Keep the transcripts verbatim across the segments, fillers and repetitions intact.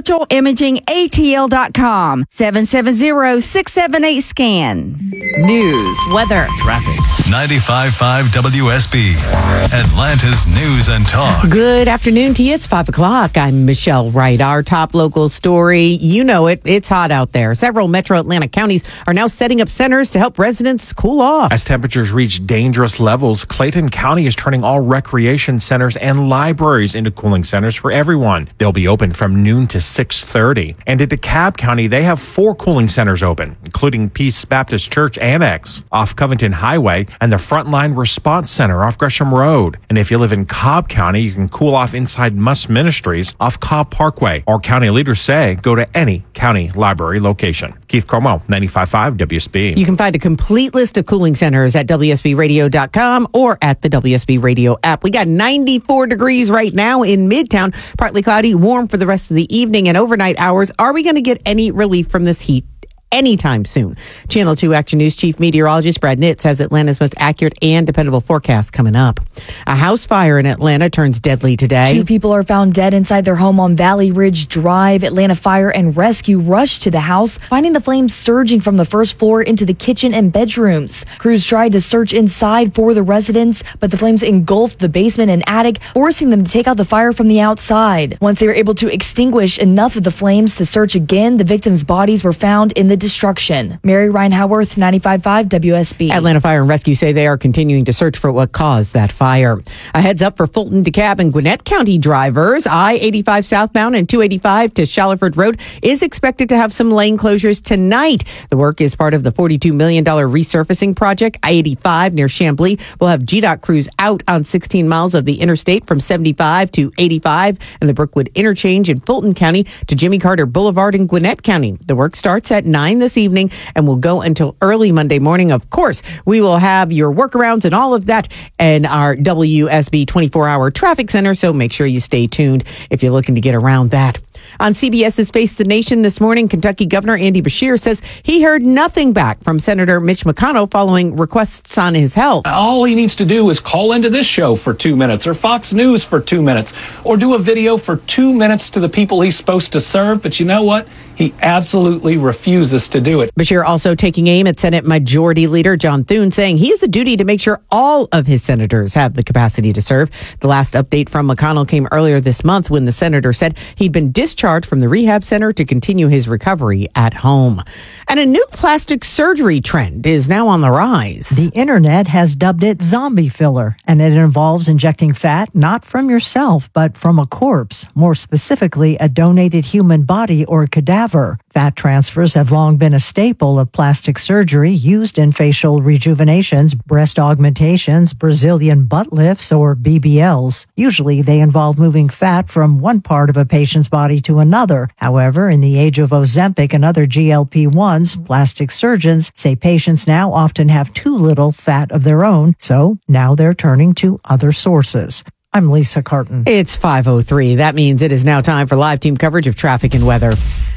Virtual Imaging A T L dot com. seven seven zero, six seven eight, SCAN. News, weather, traffic. ninety-five point five W S B, Atlanta's News and Talk. Good afternoon to you. It's five o'clock. I'm Michelle Wright. Our top local story, you know it, it's hot out there. Several metro Atlanta counties are now setting up centers to help residents cool off. As temperatures reach dangerous levels, Clayton County is turning all recreation centers and libraries into cooling centers for everyone. They'll be open from noon to six thirty. And in DeKalb County, they have four cooling centers open, including Peace Baptist Church Annex off Covington Highway and the Frontline Response Center off Gresham Road. And if you live in Cobb County, you can cool off inside Muss Ministries off Cobb Parkway. Our county leaders say go to any county library location. Keith Cornwell, ninety-five point five W S B. You can find a complete list of cooling centers at W S B radio dot com or at the W S B Radio app. We got ninety-four degrees right now in Midtown. Partly cloudy, warm for the rest of the evening and overnight hours. Are we going to get any relief from this heat anytime soon? Channel two Action News Chief Meteorologist Brad Nitz has Atlanta's most accurate and dependable forecast coming up. A house fire in Atlanta turns deadly today. Two people are found dead inside their home on Valley Ridge Drive. Atlanta Fire and Rescue rushed to the house, finding the flames surging from the first floor into the kitchen and bedrooms. Crews tried to search inside for the residents, but the flames engulfed the basement and attic, forcing them to take out the fire from the outside. Once they were able to extinguish enough of the flames to search again, the victims' bodies were found in the destruction. Mary Ryan Howarth, ninety-five point five W S B. Atlanta Fire and Rescue say they are continuing to search for what caused that fire. A heads up for Fulton, DeKalb, and Gwinnett County drivers. I eighty-five southbound and two eighty-five to Shaliford Road is expected to have some lane closures tonight. The work is part of the forty-two million dollars resurfacing project. I eighty-five near Chamblee will have G DOT crews out on sixteen miles of the interstate from seventy-five to eighty-five and the Brookwood interchange in Fulton County to Jimmy Carter Boulevard in Gwinnett County. The work starts at nine this evening and will go until early Monday morning. Of course, we will have your workarounds and all of that in our W S B twenty-four hour traffic center, so make sure you stay tuned if you're looking to get around that. On CBS's Face the Nation this morning, Kentucky Governor Andy Beshear says he heard nothing back from Senator Mitch McConnell following requests on his health. All he needs to do is call into this show for two minutes or Fox News for two minutes or do a video for two minutes to the people he's supposed to serve. But you know what? He absolutely refuses to do it. Beshear also taking aim at Senate Majority Leader John Thune, saying he has a duty to make sure all of his senators have the capacity to serve. The last update from McConnell came earlier this month when the senator said he'd been discharged from the rehab center to continue his recovery at home. And a new plastic surgery trend is now on the rise. The internet has dubbed it zombie filler, and it involves injecting fat not from yourself, but from a corpse, more specifically a donated human body or cadaver. Fat transfers have long been a staple of plastic surgery used in facial rejuvenations, breast augmentations, Brazilian butt lifts, or B B Ls. Usually they involve moving fat from one part of a patient's body to another. However, in the age of Ozempic and other G L P ones, plastic surgeons say patients now often have too little fat of their own, so now they're turning to other sources. I'm Lisa Carton. It's five oh three. That means it is now time for live team coverage of traffic and weather.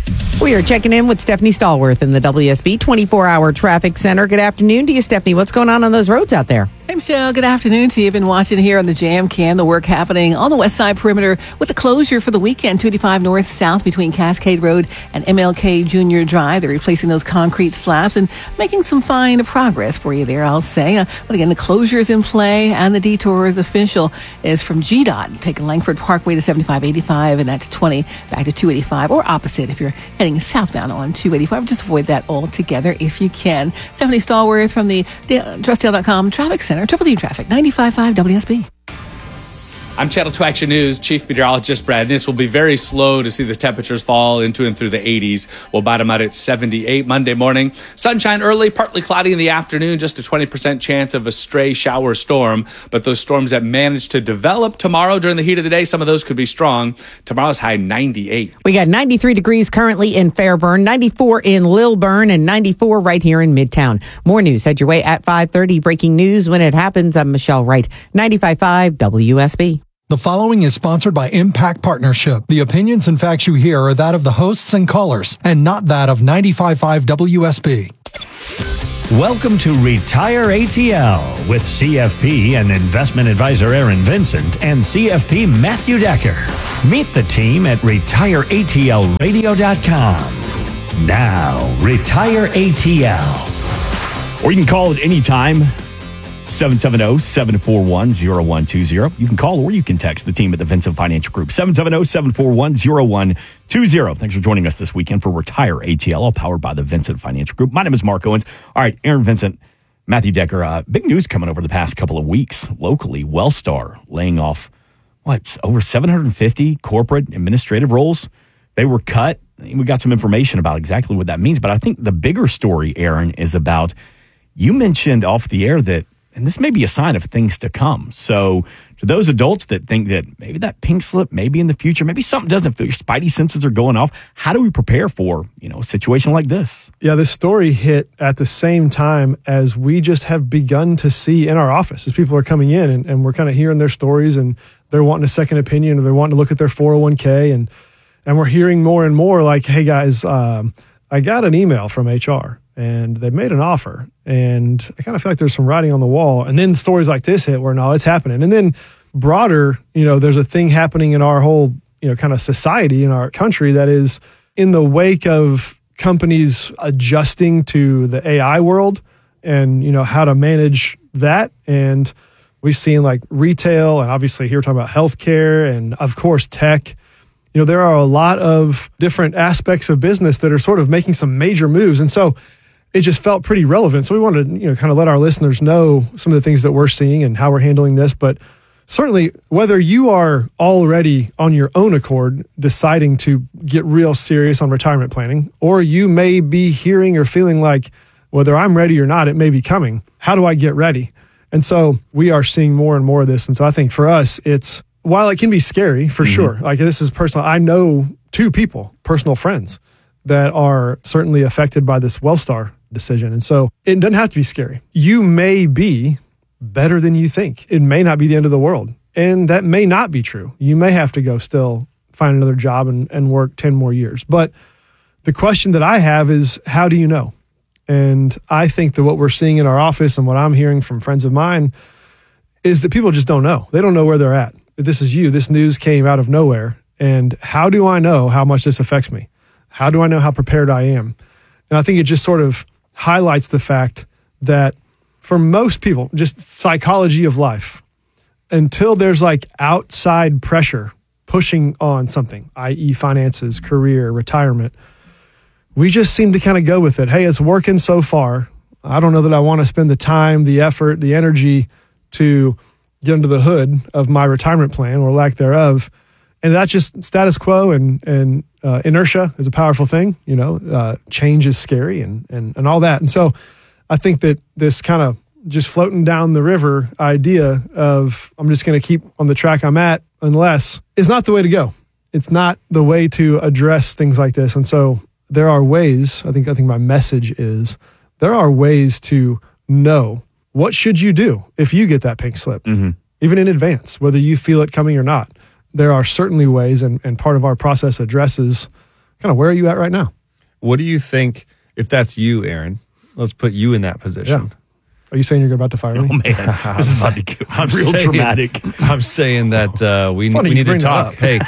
We are checking in with Stephanie Stallworth in the W S B twenty-four hour traffic center. Good afternoon to you, Stephanie. What's going on on those roads out there? Hey, Michelle. Good afternoon to you. Been watching here on the Jam Cam, the work happening on the west side perimeter with the closure for the weekend, two eighty-five north-south between Cascade Road and M L K Junior Drive. They're replacing those concrete slabs and making some fine progress for you there, I'll say. Uh, but again, the closure is in play and the detour is official is from G DOT. Taking Langford Parkway to seventy-five eighty-five and that's twenty back to two eighty-five, or opposite if you're heading southbound on two eighty-five. Just avoid that altogether if you can. Stephanie Stallworth from the Trustdale dot com Traffic Center. Triple D Traffic, ninety-five point five W S B. I'm Channel two Action News Chief Meteorologist Brad Nitz. Will be very slow to see the temperatures fall into and through the eighties. We'll bottom out at seventy-eight Monday morning. Sunshine early, partly cloudy in the afternoon, just a twenty percent chance of a stray shower storm. But those storms that manage to develop tomorrow during the heat of the day, some of those could be strong. Tomorrow's high ninety-eight. We got ninety-three degrees currently in Fairburn, ninety-four in Lilburn, and ninety-four right here in Midtown. More news head your way at five thirty. Breaking news when it happens. I'm Michelle Wright, ninety-five point five W S B. The following is sponsored by Impact Partnership. The opinions and facts you hear are that of the hosts and callers, and not that of ninety-five point five W S B. Welcome to Retire A T L with C F P and investment advisor Aaron Vincent and C F P Matthew Decker. Meet the team at retire A T L radio dot com. Now, Retire A T L. Or you can call at any time, seven seven zero, seven four one, zero one two zero. You can call or you can text the team at the Vincent Financial Group, seven seven zero, seven four one, zero one two zero. Thanks for joining us this weekend for Retire A T L, all powered by the Vincent Financial Group. My name is Mark Owens. All right, Aaron Vincent, Matthew Decker, uh, big news coming over the past couple of weeks. Locally, Wellstar laying off, what, over seven hundred fifty corporate administrative roles. They were cut. We got some information about exactly what that means. But I think the bigger story, Aaron, is about, you mentioned off the air that, and this may be a sign of things to come. So to those adults that think that maybe that pink slip, maybe in the future, maybe something doesn't feel, your spidey senses are going off. How do we prepare for, you know, a situation like this? Yeah, this story hit at the same time as we just have begun to see in our office as people are coming in and, and we're kind of hearing their stories and they're wanting a second opinion or they're wanting to look at their four oh one k. And, and we're hearing more and more like, hey guys, um, I got an email from H R. And they made an offer, and I kind of feel like there's some writing on the wall. And then stories like this hit where, no, it's happening. And then broader, you know, there's a thing happening in our whole, you know, kind of society in our country that is in the wake of companies adjusting to the A I world and, you know, how to manage that. And we've seen like retail, and obviously here we're talking about healthcare and, of course, tech. You know, there are a lot of different aspects of business that are sort of making some major moves. And so it just felt pretty relevant. So we wanted to, you know, kind of let our listeners know some of the things that we're seeing and how we're handling this. But certainly, whether you are already on your own accord deciding to get real serious on retirement planning, or you may be hearing or feeling like, whether I'm ready or not, it may be coming. How do I get ready? And so we are seeing more and more of this. And so I think for us, it's, while it can be scary for mm-hmm. sure, like this is personal. I know two people, personal friends, that are certainly affected by this Wellstar decision. And so it doesn't have to be scary. You may be better than you think. It may not be the end of the world. And that may not be true. You may have to go still find another job and, and work ten more years. But the question that I have is, how do you know? And I think that what we're seeing in our office and what I'm hearing from friends of mine is that people just don't know. They don't know where they're at. This is you. This news came out of nowhere. And how do I know how much this affects me? How do I know how prepared I am? And I think it just sort of highlights the fact that for most people, just psychology of life, until there's like outside pressure pushing on something, that is finances, career, retirement, we just seem to kind of go with it. Hey, it's working so far. I don't know that I want to spend the time, the effort, the energy to get under the hood of my retirement plan or lack thereof. And that's just status quo, and, and uh, inertia is a powerful thing. You know, uh, change is scary and, and, and all that. And so I think that this kind of just floating down the river idea of I'm just going to keep on the track I'm at unless is not the way to go. It's not the way to address things like this. And so there are ways, I think, I think my message is there are ways to know what should you do if you get that pink slip, mm-hmm. even in advance, whether you feel it coming or not. There are certainly ways, and, and part of our process addresses kind of where are you at right now? What do you think, if that's you, Aaron, let's put you in that position. Yeah. Are you saying you're about to fire me? Oh, man. This is like, I'm real saying, dramatic. I'm saying that uh, we, we need to talk. Hey,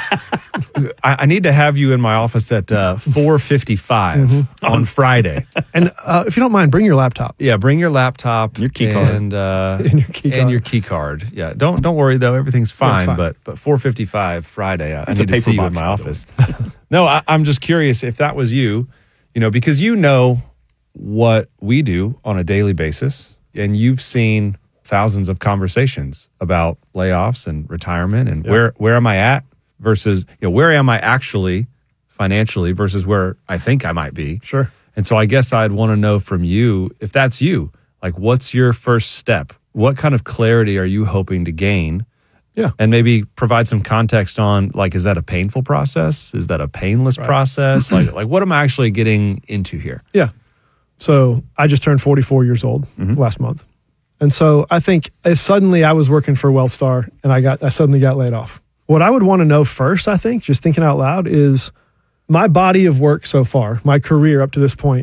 I, I need to have you in my office at uh, four fifty-five mm-hmm. on Friday. And uh, if you don't mind, bring your laptop. Yeah, bring your laptop. Your key card. And, uh, and, your, key card. and your key card. Yeah, don't don't worry, though. Everything's fine. Yeah, fine. But but four fifty-five Friday, I, I need to see you in my office. No, I, I'm just curious if that was you, you know, because you know what we do on a daily basis. And you've seen thousands of conversations about layoffs and retirement and yeah. where where am I at versus, you know, where am I actually financially versus where I think I might be. Sure. And so I guess I'd want to know from you, if that's you, like what's your first step? What kind of clarity are you hoping to gain? Yeah. And maybe provide some context on, like, is that a painful process? Is that a painless right. process? like, like what am I actually getting into here? Yeah. So I just turned forty-four years old mm-hmm. last month. And so I think as suddenly I was working for Wellstar and I got I suddenly got laid off. What I would want to know first, I think, just thinking out loud, is my body of work so far, my career up to this point,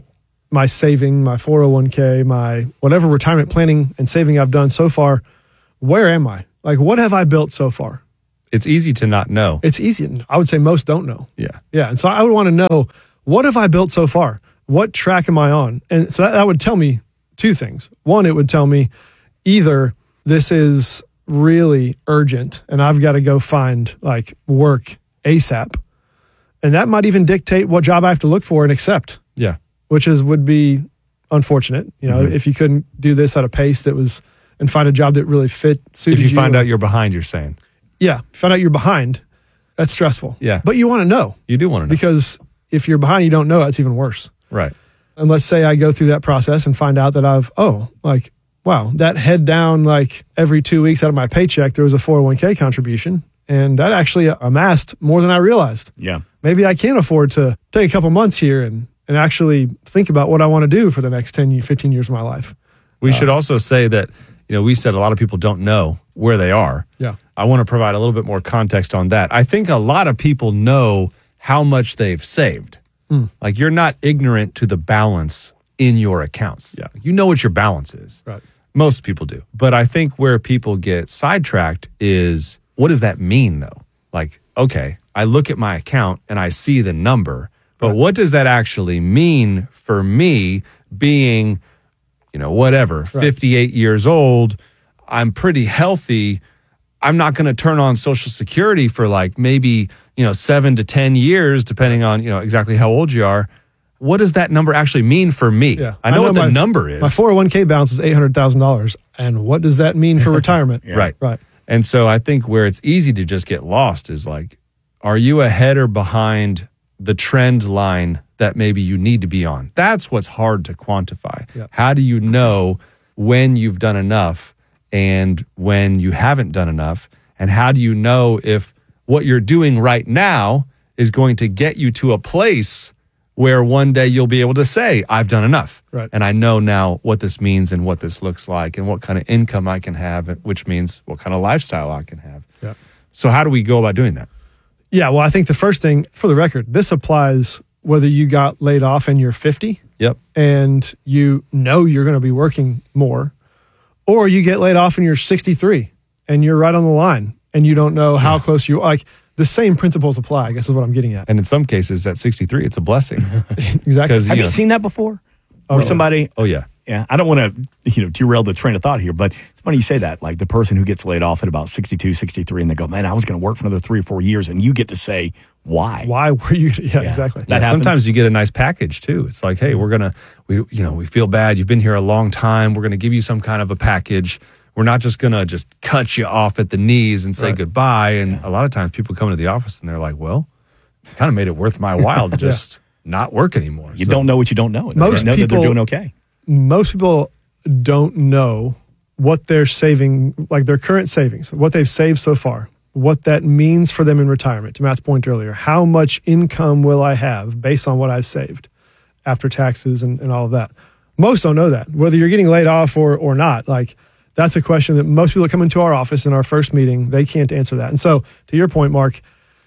my saving, my four oh one k, my whatever retirement planning and saving I've done so far, where am I? Like, what have I built so far? It's easy to not know. It's easy. I would say most don't know. Yeah. Yeah. And so I would want to know, what have I built so far? What track am I on? And so that, that would tell me two things. One, it would tell me either this is really urgent and I've got to go find like work ASAP. And that might even dictate what job I have to look for and accept. Yeah. Which is would be unfortunate, you know, mm-hmm. if you couldn't do this at a pace that was, and find a job that really fit, suited you. If you find you. out you're behind, you're saying. Yeah, find out you're behind. That's stressful. Yeah. But you want to know. You do want to know. Because if you're behind, you don't know, it's even worse. Right. And let's say I go through that process and find out that I've, oh, like, wow, that head down like every two weeks out of my paycheck, there was a four oh one k contribution. And that actually amassed more than I realized. Yeah. Maybe I can afford to take a couple months here and, and actually think about what I want to do for the next ten, fifteen years of my life. We uh, should also say that, you know, we said a lot of people don't know where they are. Yeah. I want to provide a little bit more context on that. I think a lot of people know how much they've saved. Mm. Like, you're not ignorant to the balance in your accounts. Yeah. You know what your balance is. Right. Most people do. But I think where people get sidetracked is, what does that mean though? Like, okay, I look at my account and I see the number, but right. what does that actually mean for me being, you know, whatever, right. fifty-eight years old, I'm pretty healthy. I'm not going to turn on Social Security for like maybe, you know, seven to ten years, depending on, you know, exactly how old you are. What does that number actually mean for me? Yeah. I know, I know what the my, number is. My four oh one k balance is eight hundred thousand dollars. And what does that mean for retirement? Yeah. Right. Right. And so I think where it's easy to just get lost is like, are you ahead or behind the trend line that maybe you need to be on? That's what's hard to quantify. Yeah. How do you know when you've done enough and when you haven't done enough? And how do you know if what you're doing right now is going to get you to a place where one day you'll be able to say, I've done enough. Right. And I know now what this means and what this looks like and what kind of income I can have, which means what kind of lifestyle I can have. Yeah. So how do we go about doing that? Yeah, well, I think the first thing, for the record, this applies whether you got laid off and you're fifty Yep. and you know you're going to be working more, or you get laid off and you're sixty-three and you're right on the line and you don't know how yeah. close you are. Like, the same principles apply, I guess is what I'm getting at. And in some cases, at sixty-three, it's a blessing. Exactly. Have you, you know, seen that before? Or oh, somebody? Oh, yeah. Yeah. I don't want to, you know, derail the train of thought here, but it's funny you say that. Like the person who gets laid off at about sixty-two, sixty-three, and they go, man, I was going to work for another three or four years. And you get to say, why? Why were you? Yeah, yeah. exactly. That yeah, sometimes you get a nice package too. It's like, hey, we're going to, we, you know, we feel bad. You've been here a long time. We're going to give you some kind of a package. We're not just going to just cut you off at the knees and say right. goodbye. And yeah. a lot of times people come into the office and they're like, well, it kind of made it worth my while to just yeah. not work anymore. You so, don't know what you don't know. Most know people, that they're doing okay. Most people don't know what they're saving, like their current savings, what they've saved so far, what that means for them in retirement. To Matt's point earlier, how much income will I have based on what I've saved after taxes and, and all of that? Most don't know that, whether you're getting laid off or or not. Like, that's a question that most people that come into our office in our first meeting, they can't answer that. And so, to your point, Mark,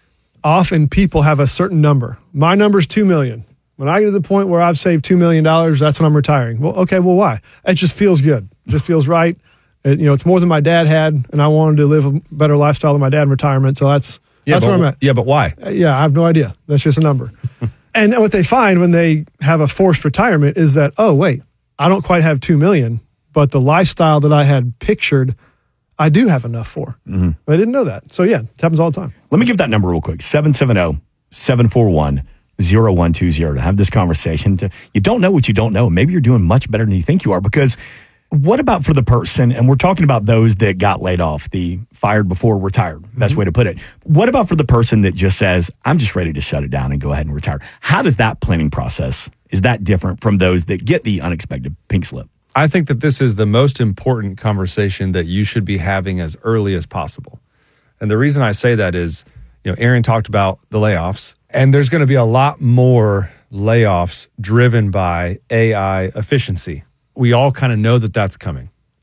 often people have a certain number. My number's two million dollars. When I get to the point where I've saved two million dollars, that's when I'm retiring. Well, okay, well, why? It just feels good. It just feels right. It, you know, it's more than my dad had, and I wanted to live a better lifestyle than my dad in retirement. So that's yeah, that's but, where I'm at. Yeah, but why? Uh, yeah, I have no idea. That's just a number. And what they find when they have a forced retirement is that, oh, wait, I don't quite have two million dollars, but the lifestyle that I had pictured, I do have enough for. Mm-hmm. I didn't know that. So, yeah, it happens all the time. Let me give that number real quick, seven seven zero, seven four one, zero one two zero to have this conversation. To, you don't know what you don't know. Maybe you're doing much better than you think you are, because what about for the person, and we're talking about those that got laid off, the fired before retired, best mm-hmm. way to put it. What about for the person that just says, I'm just ready to shut it down and go ahead and retire? How does that planning process, is that different from those that get the unexpected pink slip? I think that this is the most important conversation that you should be having as early as possible. And the reason I say that is, you know, Aaron talked about the layoffs, and there's going to be a lot more layoffs driven by A I efficiency. We all kind of know that that's coming.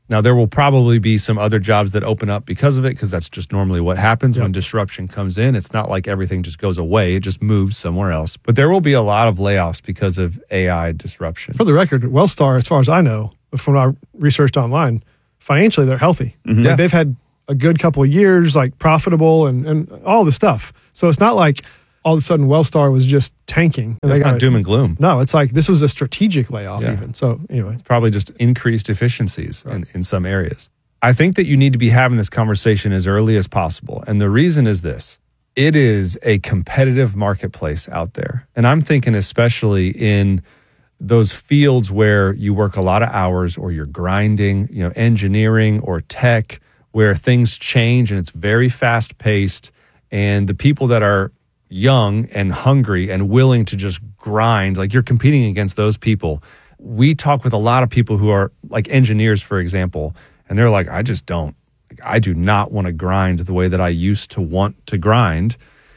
Now, there will probably be some other jobs that open up because of it, because that's just normally what happens yep. when disruption comes in. It's not like everything just goes away. It just moves somewhere else. But there will be a lot of layoffs because of A I disruption. For the record, Wellstar, as far as I know, from what I researched online, financially, they're healthy. Mm-hmm. Like Yeah. they've had a good couple of years, like profitable and, and all the stuff. So it's not like all of a sudden Wellstar was just tanking. And It's they not got- doom and gloom. No, it's like this was a strategic layoff Yeah. even. So anyway. It's probably just increased efficiencies in, in some areas. I think that you need to be having this conversation as early as possible. And the reason is this. It is a competitive marketplace out there. And I'm thinking especially in those fields where you work a lot of hours or you're grinding, you know, engineering or tech, where things change and it's very fast paced. And the people that are young and hungry and willing to just grind, like you're competing against those people. We talk with a lot of people who are like engineers, for example, and they're like, I just don't, I do not want to grind the way that I used to want to grind.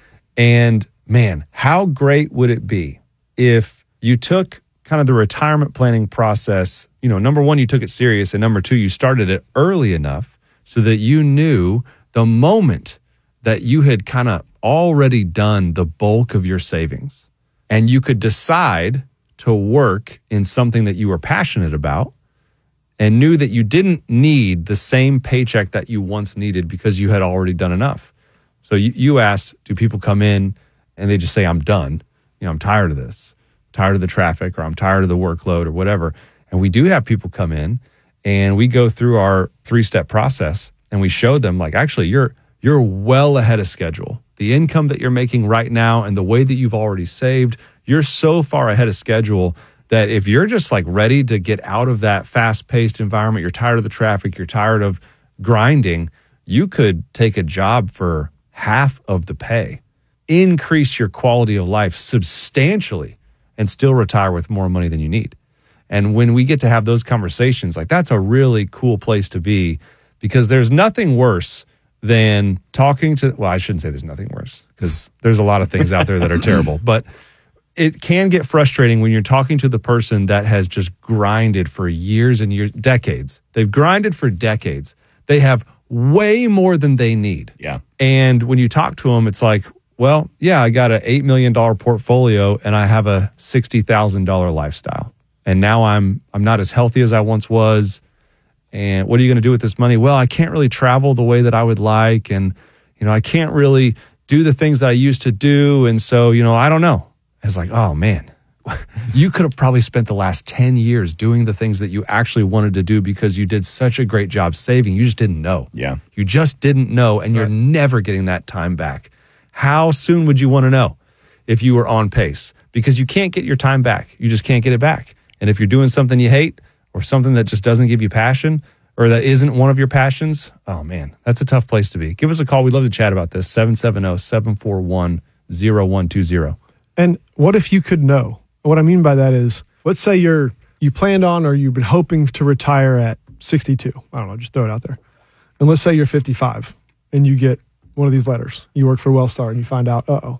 And man, how great would it be if you took kind of the retirement planning process, you know, number one, you took it serious, and number two, you started it early enough so that you knew the moment that you had kind of already done the bulk of your savings and you could decide to work in something that you were passionate about and knew that you didn't need the same paycheck that you once needed because you had already done enough. So you, you asked, do people come in and they just say, I'm done. You know, I'm tired of this, I'm tired of the traffic, or I'm tired of the workload or whatever. And we do have people come in and we go through our three-step process and we show them like, actually, you're you're well ahead of schedule. The income that you're making right now and the way that you've already saved, you're so far ahead of schedule that if you're just like ready to get out of that fast-paced environment, you're tired of the traffic, you're tired of grinding, you could take a job for half of the pay, increase your quality of life substantially, and still retire with more money than you need. And when we get to have those conversations, like that's a really cool place to be, because there's nothing worse than talking to, well, I shouldn't say there's nothing worse, because there's a lot of things out there that are terrible, but it can get frustrating when you're talking to the person that has just grinded for years and years, decades. They've grinded for decades. They have way more than they need. Yeah. And when you talk to them, it's like, well, yeah, I got an eight million dollars portfolio and I have a sixty thousand dollars lifestyle. And now I'm I'm not as healthy as I once was. And what are you going to do with this money? Well, I can't really travel the way that I would like. And, you know, I can't really do the things that I used to do. And so, you know, I don't know. It's like, oh man, you could have probably spent the last ten years doing the things that you actually wanted to do because you did such a great job saving. You just didn't know. Yeah. You just didn't know. And you're never getting that time back. How soon would you want to know if you were on pace? Because you can't get your time back. You just can't get it back. And if you're doing something you hate, or something that just doesn't give you passion, or that isn't one of your passions, oh man, that's a tough place to be. Give us a call. We'd love to chat about this. seven seven zero, seven four one, zero one two zero. And what if you could know? What I mean by that is, let's say you're you planned on or you've been hoping to retire at sixty-two. I don't know, just throw it out there. And let's say you're fifty-five and you get one of these letters. You work for Wellstar and you find out, uh-oh,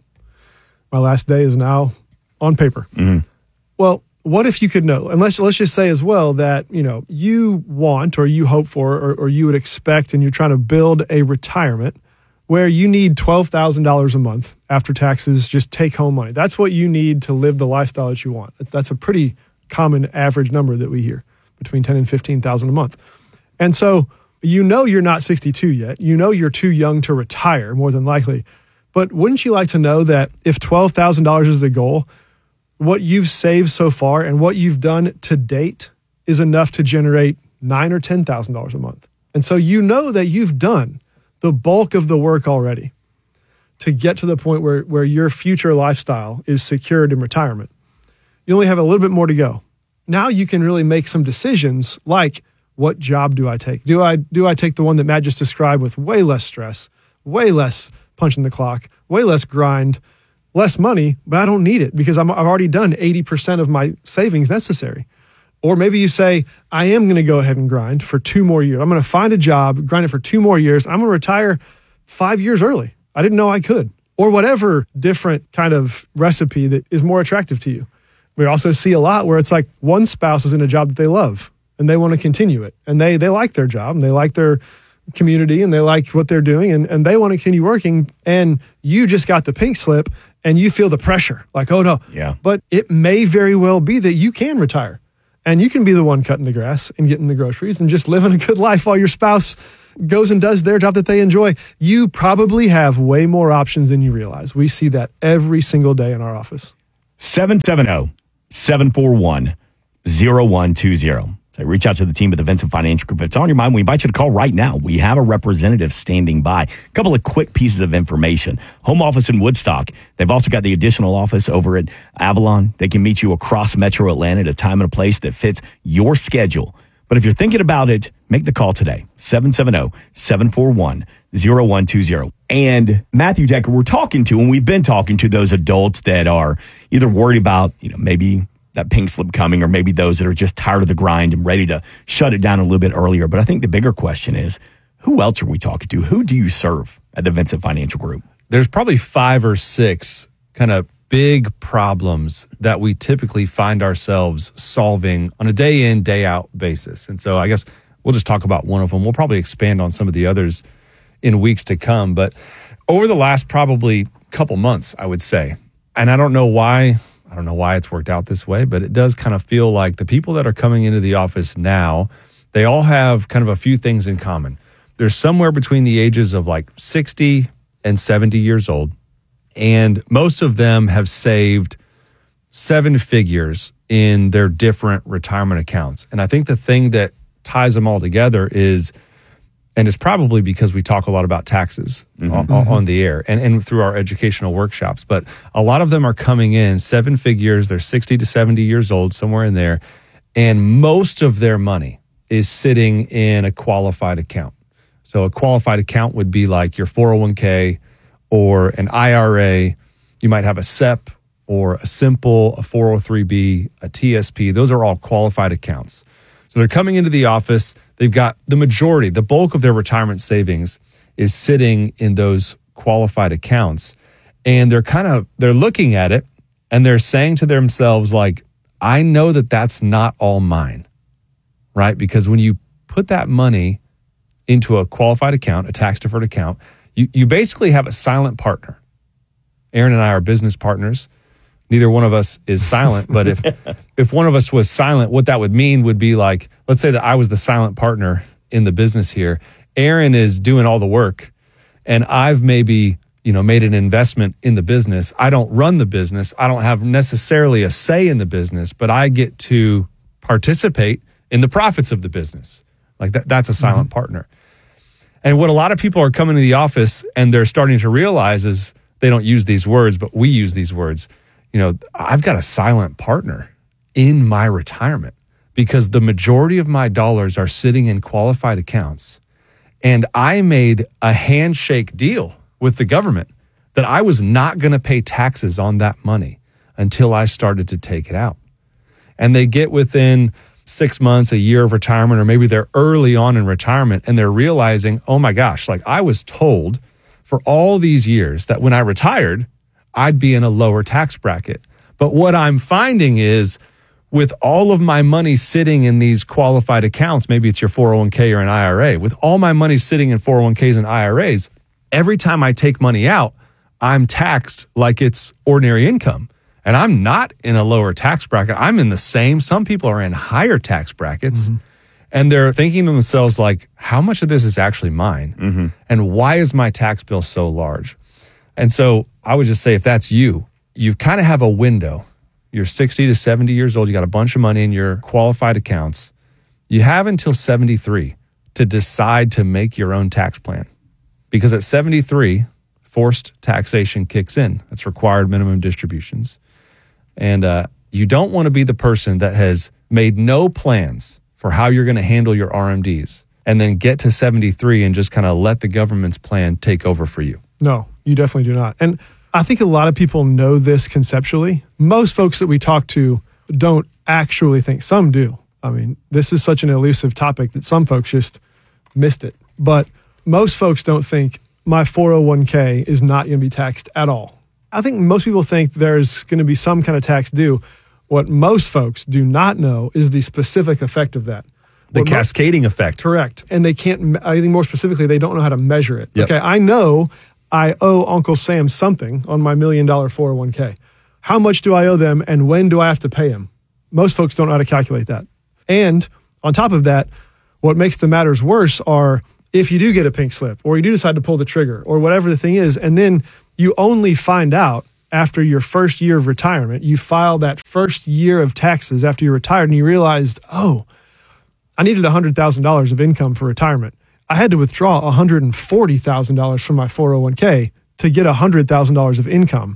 my last day is now on paper. Mm-hmm. Well, what if you could know? And let's, let's just say as well that, you know, you want or you hope for or, or you would expect, and you're trying to build a retirement where you need twelve thousand dollars a month after taxes, just take home money. That's what you need to live the lifestyle that you want. That's a pretty common average number that we hear, between ten and fifteen thousand a month. And so you know you're not sixty-two yet. You know you're too young to retire, more than likely. But wouldn't you like to know that if twelve thousand dollars is the goal, what you've saved so far and what you've done to date is enough to generate nine thousand or ten thousand dollars a month? And so you know that you've done the bulk of the work already to get to the point where, where your future lifestyle is secured in retirement. You only have a little bit more to go. Now you can really make some decisions like, what job do I take? Do I do I take the one that Matt just described with way less stress, way less punching the clock, way less grind, less money, but I don't need it because I'm, I've already done eighty percent of my savings necessary. Or maybe you say, I am going to go ahead and grind for two more years. I'm going to find a job, grind it for two more years. I'm going to retire five years early. I didn't know I could. Or whatever different kind of recipe that is more attractive to you. We also see a lot where it's like one spouse is in a job that they love and they want to continue it. And they they like their job and they like their community and they like what they're doing and, and they want to continue working. And you just got the pink slip and you feel the pressure like, oh no. Yeah. But it may very well be that you can retire and you can be the one cutting the grass and getting the groceries and just living a good life while your spouse goes and does their job that they enjoy. You probably have way more options than you realize. We see that every single day in our office. seven seven zero, seven four one, zero one two zero. So reach out to the team at the Vincent Financial Group. If it's on your mind, we invite you to call right now. We have a representative standing by. A couple of quick pieces of information. Home office in Woodstock. They've also got the additional office over at Avalon. They can meet you across Metro Atlanta at a time and a place that fits your schedule. But if you're thinking about it, make the call today. seven seven zero, seven four one, zero one two zero. And Matthew Decker, we're talking to, and we've been talking to those adults that are either worried about, you know, maybe that pink slip coming, or maybe those that are just tired of the grind and ready to shut it down a little bit earlier. But I think the bigger question is, who else are we talking to? Who do you serve at the Vincent Financial Group? There's probably five or six kind of big problems that we typically find ourselves solving on a day in, day out basis. And so I guess we'll just talk about one of them. We'll probably expand on some of the others in weeks to come. But over the last probably couple months, I would say, and I don't know why, I don't know why it's worked out this way, but it does kind of feel like the people that are coming into the office now, they all have kind of a few things in common. They're somewhere between the ages of like sixty and seventy years old. And most of them have saved seven figures in their different retirement accounts. And I think the thing that ties them all together is, and it's probably because we talk a lot about taxes mm-hmm. on, on the air and, and through our educational workshops, but a lot of them are coming in seven figures. They're sixty to seventy years old, somewhere in there. And most of their money is sitting in a qualified account. So a qualified account would be like your four oh one k or an I R A. You might have a S E P or a simple, a four oh three b, a T S P. Those are all qualified accounts. So they're coming into the office. They've got the majority, the bulk of their retirement savings is sitting in those qualified accounts. And they're kind of, they're looking at it and they're saying to themselves, like, I know that that's not all mine, right? Because when you put that money into a qualified account, a tax deferred account, you, you basically have a silent partner. Aaron and I are business partners. Neither one of us is silent, but if if one of us was silent, what that would mean would be like, let's say that I was the silent partner in the business here. Aaron is doing all the work, and I've maybe, you know, made an investment in the business. I don't run the business. I don't have necessarily a say in the business, but I get to participate in the profits of the business. Like that, that's a silent mm-hmm. partner. And what a lot of people are coming to the office and they're starting to realize is, they don't use these words, but we use these words. You know, I've got a silent partner in my retirement because the majority of my dollars are sitting in qualified accounts. And I made a handshake deal with the government that I was not going to pay taxes on that money until I started to take it out. And they get within six months, a year of retirement, or maybe they're early on in retirement and they're realizing, oh my gosh, like I was told for all these years that when I retired, I'd be in a lower tax bracket. But what I'm finding is with all of my money sitting in these qualified accounts, maybe it's your four oh one k or an I R A, with all my money sitting in four oh one k's and I R A's, every time I take money out, I'm taxed like it's ordinary income. And I'm not in a lower tax bracket. I'm in the same. Some people are in higher tax brackets. Mm-hmm. And they're thinking to themselves, like, how much of this is actually mine? Mm-hmm. And why is my tax bill so large? And so I would just say, if that's you, you kind of have a window. You're sixty to seventy years old. You got a bunch of money in your qualified accounts. You have until seventy-three to decide to make your own tax plan. Because at seventy-three, forced taxation kicks in. That's required minimum distributions. And uh, you don't want to be the person that has made no plans for how you're going to handle your R M Ds and then get to seventy-three and just kind of let the government's plan take over for you. No, you definitely do not. And I think a lot of people know this conceptually. Most folks that we talk to don't actually think. Some do. I mean, this is such an elusive topic that some folks just missed it. But most folks don't think my four oh one k is not going to be taxed at all. I think most people think there's going to be some kind of tax due. What most folks do not know is the specific effect of that. The What mo- cascading effect. Correct. And they can't, I think more specifically, they don't know how to measure it. Yep. Okay, I know I owe Uncle Sam something on my million dollar four oh one k. How much do I owe them and when do I have to pay him? Most folks don't know how to calculate that. And on top of that, what makes the matters worse are if you do get a pink slip or you do decide to pull the trigger or whatever the thing is, and then you only find out after your first year of retirement, you file that first year of taxes after you're retired and you realized, oh, I needed one hundred thousand dollars of income for retirement. I had to withdraw one hundred forty thousand dollars from my four oh one k to get one hundred thousand dollars of income.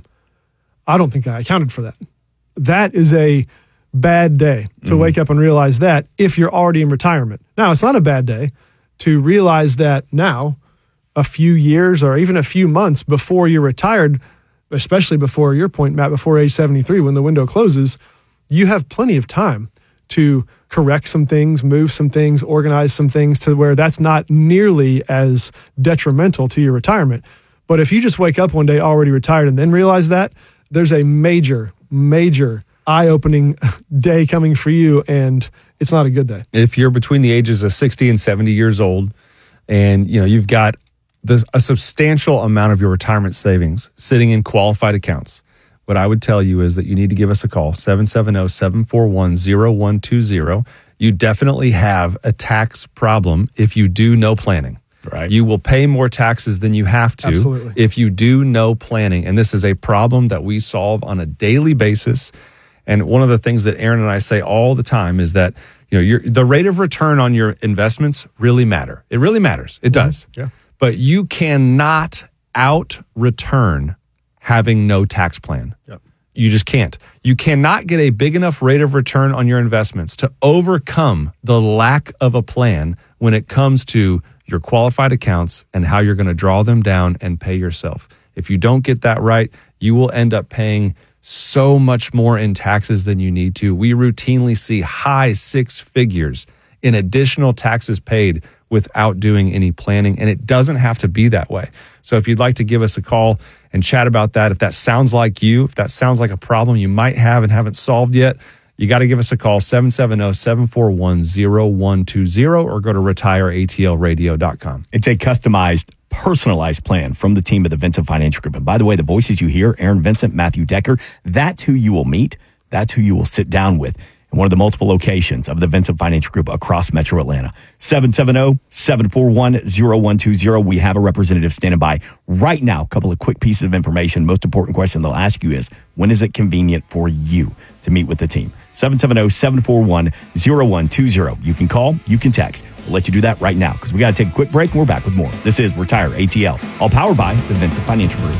I don't think I accounted for that. That is a bad day to Mm-hmm. wake up and realize that if you're already in retirement. Now, it's not a bad day to realize that now, a few years or even a few months before you're retired, especially before your point, Matt, before age seventy-three, when the window closes, you have plenty of time to correct some things, move some things, organize some things to where that's not nearly as detrimental to your retirement. But if you just wake up one day already retired and then realize that, there's a major, major eye-opening day coming for you, and it's not a good day. If you're between the ages of sixty and seventy years old, and you know you've got this, a substantial amount of your retirement savings sitting in qualified accounts, what I would tell you is that you need to give us a call, seven seven zero, seven four one, zero one two zero. You definitely have a tax problem if you do no planning. Right. You will pay more taxes than you have to Absolutely. if you do no planning. And this is a problem that we solve on a daily basis. And one of the things that Aaron and I say all the time is that, you know, your, the rate of return on your investments really matter. It really matters. It does. Yeah. But you cannot out return having no tax plan. Yep. You just can't. You cannot get a big enough rate of return on your investments to overcome the lack of a plan when it comes to your qualified accounts and how you're going to draw them down and pay yourself. If you don't get that right, you will end up paying so much more in taxes than you need to. We routinely see high six figures in additional taxes paid without doing any planning, and it doesn't have to be that way. So if you'd like to give us a call and chat about that, if that sounds like you, if that sounds like a problem you might have and haven't solved yet, you got to give us a call, seven seven zero, seven four one, zero one two zero, or go to retire A T L radio dot com. It's a customized, personalized plan from the team at the Vincent Financial Group. And by the way, the voices you hear, Aaron Vincent, Matthew Decker, that's who you will meet. That's who you will sit down with in one of the multiple locations of the Vincent Financial Group across Metro Atlanta. seven seven zero, seven four one, zero one two zero. We have a representative standing by right now. A couple of quick pieces of information. Most important question they'll ask you is, when is it convenient for you to meet with the team? seven seven zero, seven four one, zero one two zero. You can call, you can text. We'll let you do that right now because we got to take a quick break and we're back with more. This is Retire A T L, all powered by the Vincent Financial Group.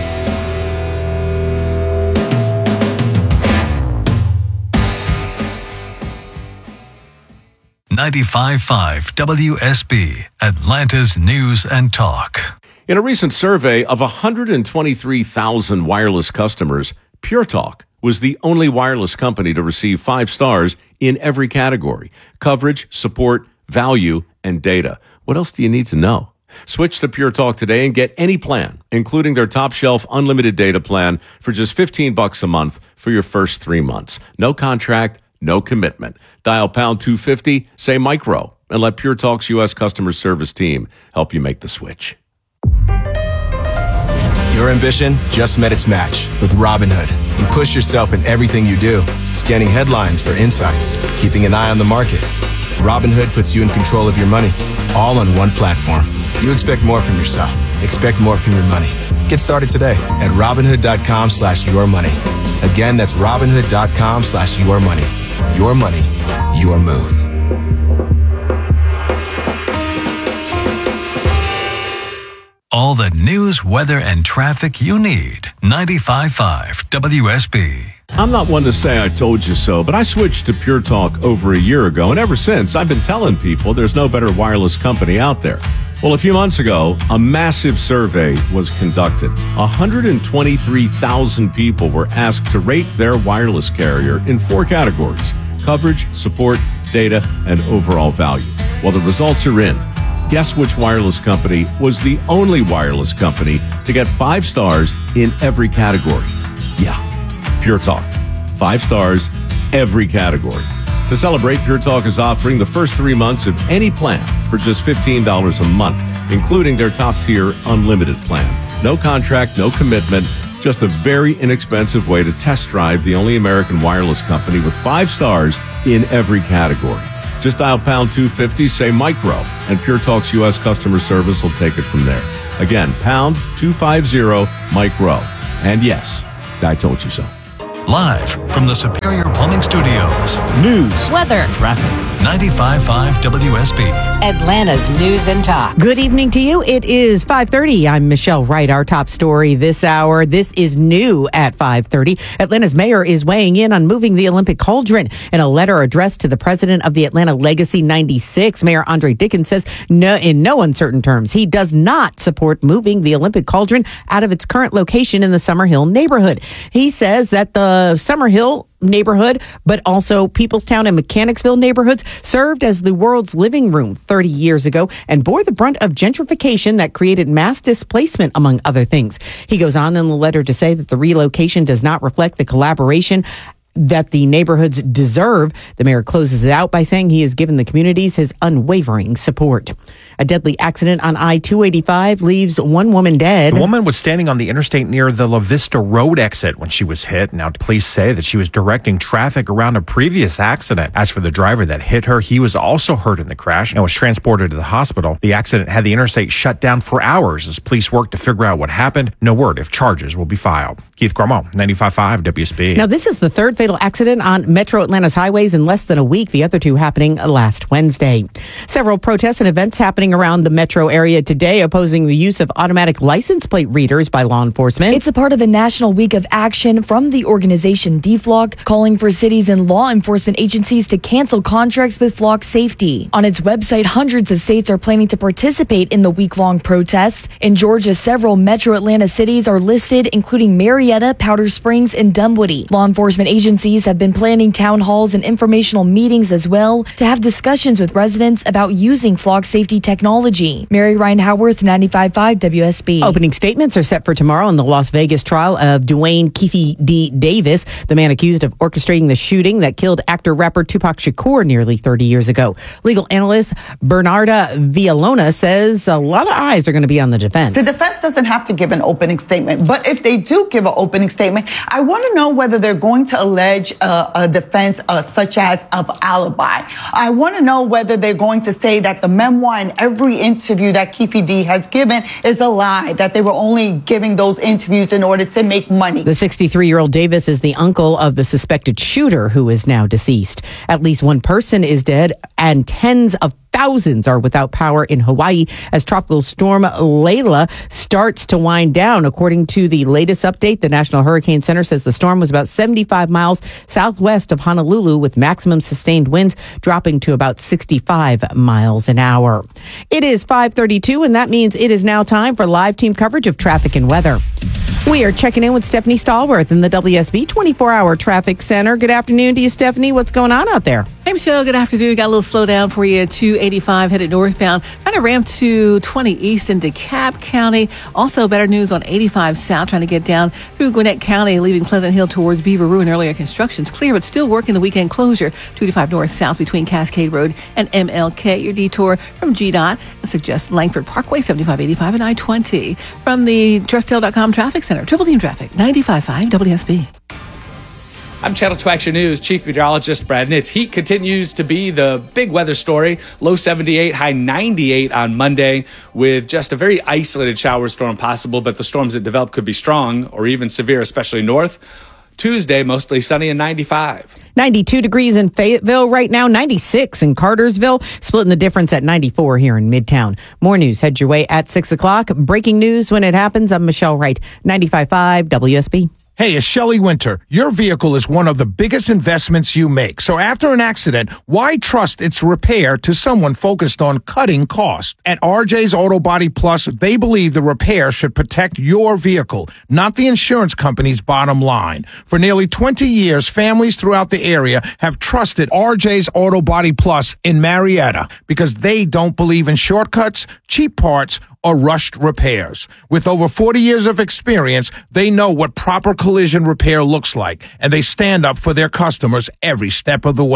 ninety-five point five W S B, Atlanta's News and Talk. In a recent survey of one hundred twenty-three thousand wireless customers, Pure Talk was the only wireless company to receive five stars in every category: coverage, support, value, and data. What else do you need to know? Switch to Pure Talk today and get any plan, including their top shelf unlimited data plan for just fifteen bucks a month for your first three months. No contract, no commitment. Dial pound two fifty, say micro, and let Pure Talk's U S customer service team help you make the switch. Your ambition just met its match with Robinhood. You push yourself in everything you do, scanning headlines for insights, keeping an eye on the market. Robinhood puts you in control of your money, all on one platform. You expect more from yourself. Expect more from your money. Get started today at Robinhood.com slash your money. Again, that's Robinhood.com slash your money. Your money, your move. All the news, weather, and traffic you need. ninety-five point five W S B. I'm not one to say I told you so, but I switched to Pure Talk over a year ago, and ever since, I've been telling people there's no better wireless company out there. Well, a few months ago, a massive survey was conducted. one hundred twenty-three thousand people were asked to rate their wireless carrier in four categories: coverage, support, data, and overall value. Well, the results are in. Guess which wireless company was the only wireless company to get five stars in every category? Yeah, Pure Talk. Five stars, every category. To celebrate, Pure Talk is offering the first three months of any plan for just fifteen dollars a month, including their top-tier unlimited plan. No contract, no commitment, just a very inexpensive way to test drive the only American wireless company with five stars in every category. Just dial pound two fifty, say micro, and Pure Talk's U S customer service will take it from there. Again, pound two fifty, micro. And yes, I told you so. Live from the Superior Plumbing Studios. News, weather, Traffic. ninety-five point five W S B. Atlanta's News and Talk. Good evening to you. It is five thirty. I'm Michelle Wright. Our top story this hour. This is new at five thirty. Atlanta's mayor is weighing in on moving the Olympic cauldron. In a letter addressed to the president of the Atlanta Legacy ninety-six, Mayor Andre Dickens says no, in no uncertain terms, he does not support moving the Olympic cauldron out of its current location in the Summerhill neighborhood. He says that the Summerhill neighborhood, but also Peoplestown and Mechanicsville neighborhoods served as the world's living room thirty years ago and bore the brunt of gentrification that created mass displacement, among other things. He goes on in the letter to say that the relocation does not reflect the collaboration that the neighborhoods deserve. The mayor closes it out by saying he has given the communities his unwavering support. A deadly accident on I two eighty-five leaves one woman dead. The woman was standing on the interstate near the La Vista Road exit when she was hit. Now, police say that she was directing traffic around a previous accident. As for the driver that hit her, he was also hurt in the crash and was transported to the hospital. The accident had the interstate shut down for hours as police worked to figure out what happened. No word if charges will be filed. Keith Gormo, ninety-five point five W S B. Now, this is the third fatal accident on Metro Atlanta's highways in less than a week, the other two happening last Wednesday. Several protests and events happening around the metro area today opposing the use of automatic license plate readers by law enforcement. It's a part of a national week of action from the organization D F L O C, calling for cities and law enforcement agencies to cancel contracts with Flock Safety. On its website, hundreds of states are planning to participate in the week-long protests. In Georgia, several metro Atlanta cities are listed, including Marietta, Powder Springs, and Dunwoody. Law enforcement agencies have been planning town halls and informational meetings as well to have discussions with residents about using Flock Safety technology. Mary Ryan Howarth, ninety-five point five W S B. Opening statements are set for tomorrow in the Las Vegas trial of Dwayne Keefe D. Davis, the man accused of orchestrating the shooting that killed actor-rapper Tupac Shakur nearly thirty years ago. Legal analyst Bernarda Villalona says a lot of eyes are going to be on the defense. The defense doesn't have to give an opening statement, but if they do give an opening statement, I want to know whether they're going to allege uh, a defense uh, such as of alibi. I want to know whether they're going to say that the memoir and every interview that Keefe D has given is a lie, that they were only giving those interviews in order to make money. The sixty-three-year-old Davis is the uncle of the suspected shooter who is now deceased. At least one person is dead and tens of thousands are without power in Hawaii as Tropical Storm Layla starts to wind down. According to the latest update, the National Hurricane Center says the storm was about seventy-five miles southwest of Honolulu with maximum sustained winds dropping to about sixty-five miles an hour. It is five thirty-two, and that means it is now time for live team coverage of traffic and weather. We are checking in with Stephanie Stallworth in the W S B twenty-four hour Traffic Center. Good afternoon to you, Stephanie. What's going on out there? Hey, Michelle. Good afternoon. Got a little slowdown for you at two eighty-five headed northbound. Trying to ramp to twenty east into DeKalb County. Also, better news on eighty-five south, trying to get down through Gwinnett County, leaving Pleasant Hill towards Beaver Ruin. Earlier construction's clear, but still working the weekend closure. two eighty-five north south between Cascade Road and M L K. Your detour from G DOT suggests Langford Parkway, seventy-five eighty-five and I twenty. From the Trustel dot com Traffic Center, Triple Team Traffic, ninety-five point five W S B. I'm Channel two Action News Chief Meteorologist Brad Nitz. Heat continues to be the big weather story. Low seventy-eight, high ninety-eight on Monday with just a very isolated shower storm possible, but the storms that develop could be strong or even severe, especially north. Tuesday, mostly sunny and ninety-five. ninety-two degrees in Fayetteville right now, ninety-six in Cartersville, splitting the difference at ninety-four here in Midtown. More news, head your way at six o'clock. Breaking news when it happens. I'm Michelle Wright, ninety-five point five W S B. Hey, it's Shelley Winter. Your vehicle is one of the biggest investments you make. So after an accident, why trust its repair to someone focused on cutting costs? At R J's Auto Body Plus, they believe the repair should protect your vehicle, not the insurance company's bottom line. For nearly twenty years, families throughout the area have trusted R J's Auto Body Plus in Marietta because they don't believe in shortcuts, cheap parts, or rushed repairs. With over forty years of experience, they know what proper collision repair looks like, and they stand up for their customers every step of the way.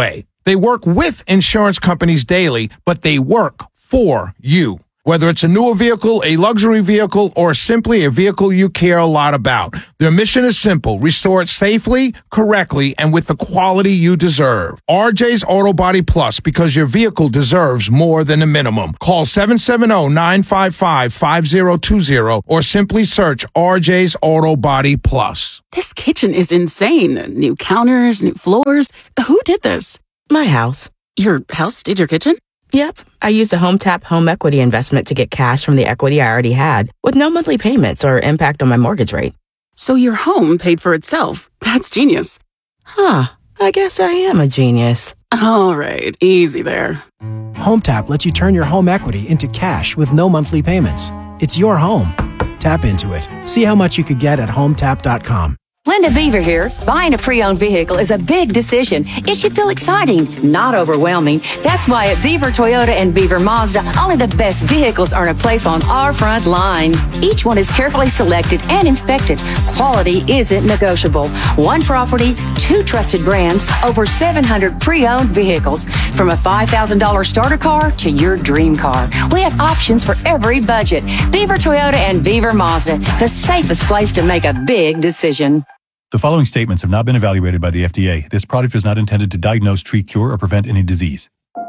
They work with insurance companies daily, but they work for you. Whether it's a newer vehicle, a luxury vehicle, or simply a vehicle you care a lot about, their mission is simple. Restore it safely, correctly, and with the quality you deserve. R J's Auto Body Plus, because your vehicle deserves more than a minimum. Call seven seven zero, nine five five, five zero two zero or simply search R J's Auto Body Plus. This kitchen is insane. New counters, new floors. Who did this? My house. Your house did your kitchen? Yep. I used a HomeTap home equity investment to get cash from the equity I already had with no monthly payments or impact on my mortgage rate. So your home paid for itself. That's genius. Huh. I guess I am a genius. All right. Easy there. HomeTap lets you turn your home equity into cash with no monthly payments. It's your home. Tap into it. See how much you could get at home tap dot com. Linda Beaver here. Buying a pre-owned vehicle is a big decision. It should feel exciting, not overwhelming. That's why at Beaver Toyota and Beaver Mazda, only the best vehicles earn a place on our front line. Each one is carefully selected and inspected. Quality isn't negotiable. One property, two trusted brands, over seven hundred pre-owned vehicles. From a five thousand dollars starter car to your dream car. We have options for every budget. Beaver Toyota and Beaver Mazda, the safest place to make a big decision. The following statements have not been evaluated by the F D A. This product is not intended to diagnose, treat, cure, or prevent any disease.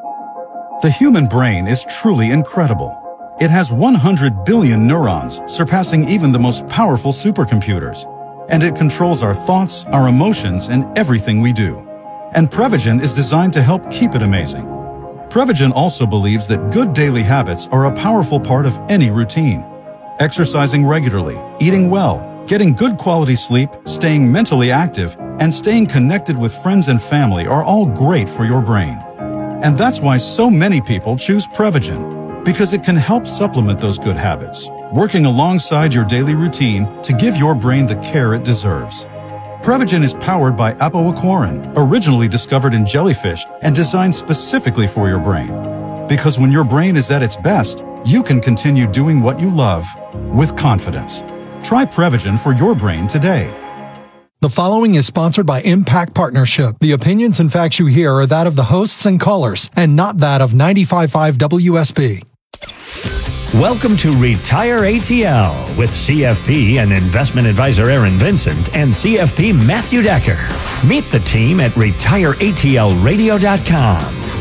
The human brain is truly incredible. It has one hundred billion neurons, surpassing even the most powerful supercomputers. And it controls our thoughts, our emotions, and everything we do. And Prevagen is designed to help keep it amazing. Prevagen also believes that good daily habits are a powerful part of any routine. Exercising regularly, eating well, getting good quality sleep, staying mentally active, and staying connected with friends and family are all great for your brain. And that's why so many people choose Prevagen, because it can help supplement those good habits, working alongside your daily routine to give your brain the care it deserves. Prevagen is powered by apoaquarin, originally discovered in jellyfish and designed specifically for your brain. Because when your brain is at its best, you can continue doing what you love with confidence. Try Prevagen for your brain today. The following is sponsored by Impact Partnership. The opinions and facts you hear are that of the hosts and callers, and not that of ninety-five point five W S B. Welcome to Retire A T L with C F P and investment advisor Aaron Vincent and C F P Matthew Decker. Meet the team at retire A T L radio dot com.